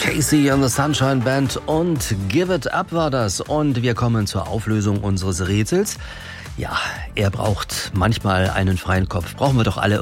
Casey and the Sunshine Band und Give It Up war das. Und wir kommen zur Auflösung unseres Rätsels. Ja, er braucht manchmal einen freien Kopf. Brauchen wir doch alle